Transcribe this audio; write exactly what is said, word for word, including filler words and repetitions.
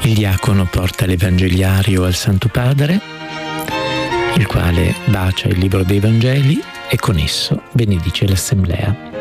Il diacono porta l'Evangeliario al Santo Padre, il quale bacia il libro dei Vangeli e con esso benedice l'assemblea.